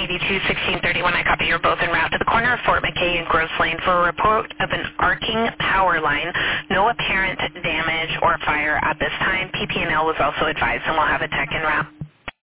182-1631. I copy you're both en route to the corner of Fort McKay and Gross Lane for a report of an arcing power line. No apparent damage or fire at this time. PP&L was also advised, and we'll have a tech en route.